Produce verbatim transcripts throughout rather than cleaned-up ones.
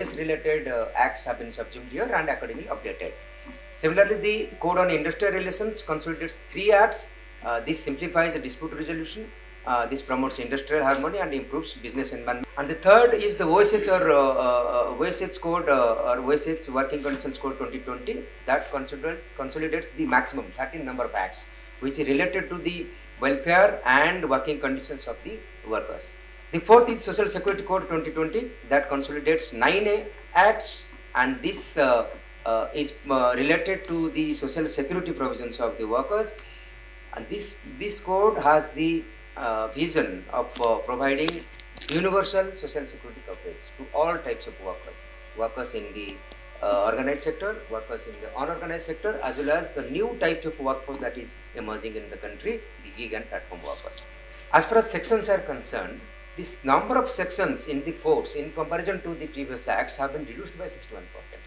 related uh, acts have been subsumed here and accordingly updated. Similarly, the Code on Industrial Relations consolidates three acts. Uh, this simplifies the dispute resolution. Uh, this promotes industrial harmony and improves business environment. And the third is the O S H or uh, uh, O S H Code uh, or O S H Working Conditions Code twenty twenty that consolidates the maximum thirteen number of acts which is related to the welfare and working conditions of the workers. The fourth is Social Security Code twenty twenty that consolidates nine acts, and this uh, uh, is uh, related to the social security provisions of the workers. And this this code has the uh, vision of uh, providing universal social security coverage to all types of workers, workers in the uh, organized sector, workers in the unorganized sector, as well as the new types of workforce that is emerging in the country, the gig and platform workers. As far as sections are concerned, this number of sections in the codes in comparison to the previous acts have been reduced by sixty-one percent.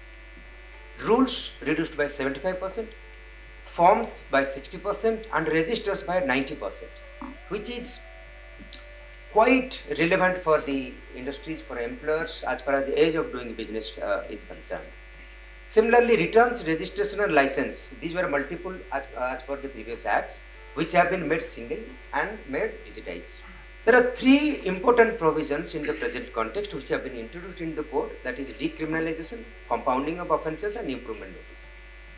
Rules reduced by seventy-five percent, forms by sixty percent and registers by ninety percent, which is quite relevant for the industries, for employers as far as the age of doing business uh, is concerned. Similarly, returns, registration and license, these were multiple as, uh, as per the previous acts, which have been made single and made digitized. There are three important provisions in the present context which have been introduced in the code, that is decriminalization, compounding of offences and improvement notice.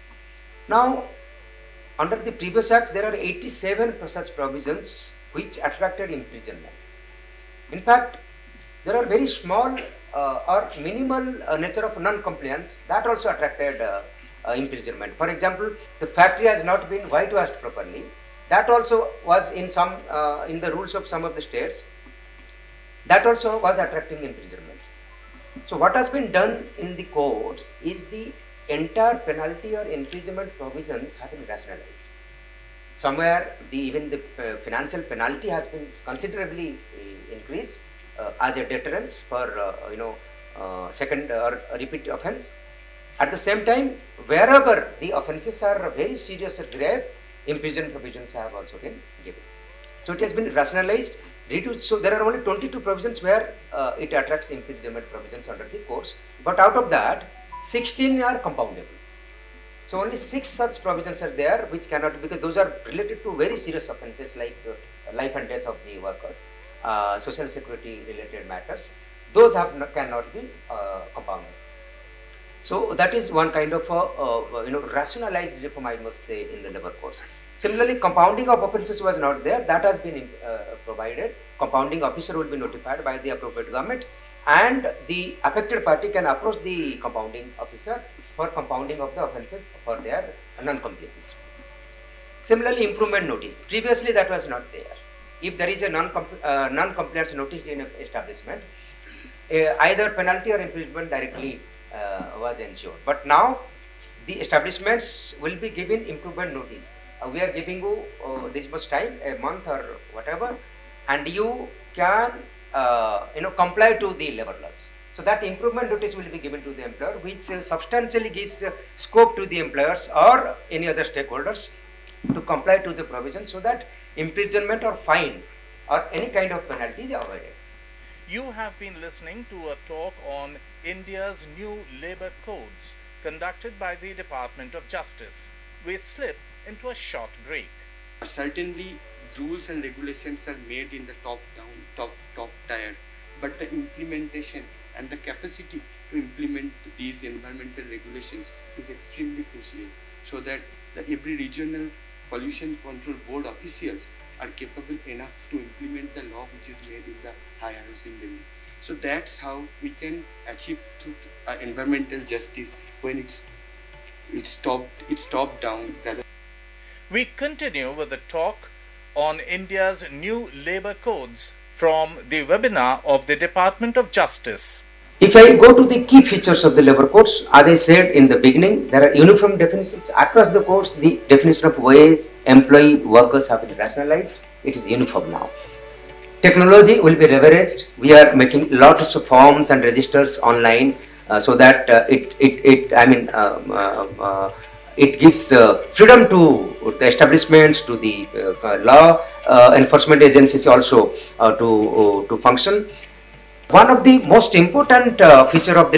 Now, under the previous act, there are eighty-seven such provisions which attracted imprisonment. In fact, there are very small uh, or minimal uh, nature of non-compliance that also attracted uh, uh, imprisonment. For example, the factory has not been whitewashed properly. That also was in some uh, in the rules of some of the states. That also was attracting imprisonment. So what has been done in the courts is the entire penalty or imprisonment provisions have been rationalized. Somewhere the even the uh, financial penalty has been considerably uh, increased uh, as a deterrence for uh, you know uh, second or repeat offence. At the same time, wherever the offences are very serious or grave, imprisonment provisions have also been given. So it has been rationalized, reduced. So there are only twenty-two provisions where uh, it attracts imprisonment provisions under the courts, but out of that, sixteen are compoundable. So only six such provisions are there which cannot, because those are related to very serious offences like uh, life and death of the workers, uh, social security related matters. Those have not, cannot be uh, compounded. So that is one kind of a, uh, you know rationalized reform, I must say, in the labor courts. Similarly, compounding of offences was not there. That has been uh, provided. Compounding officer will be notified by the appropriate government, and the affected party can approach the compounding officer for compounding of the offences for their non-compliance. Similarly, improvement notice. Previously, that was not there. If there is a non-compliance uh, non-compliance notice in an establishment, uh, either penalty or imprisonment directly uh, was ensured. But now, the establishments will be given improvement notice. Uh, we are giving you uh, this much time, a month or whatever, and you can uh, you know comply to the labor laws. So that improvement notice will be given to the employer, which uh, substantially gives uh, scope to the employers or any other stakeholders to comply to the provision, so that imprisonment or fine or any kind of penalty is avoided. You have been listening to a talk on India's new labour codes conducted by the Department of Justice. We slip into a short break. Certainly, rules and regulations are made in the top down, top top tier, but the implementation and the capacity to implement these environmental regulations is extremely crucial, so that the every regional pollution control board officials are capable enough to implement the law which is made in the higher housing level. So that's how we can achieve through uh, environmental justice when it's it's top it's top down. We continue with the talk on India's new labour codes from the webinar of the Department of Justice. If I go to the key features of the labour codes, as I said in the beginning, there are uniform definitions across the codes. The definition of wage, employee, workers have been rationalized. It is uniform now. Technology will be leveraged. We are making lots of forms and registers online, uh, so that uh, it, it, it, I mean, uh, uh, uh, it gives uh, freedom to the establishments, to the uh, law uh, enforcement agencies also uh, to, uh, to function. One of the most important uh, feature of the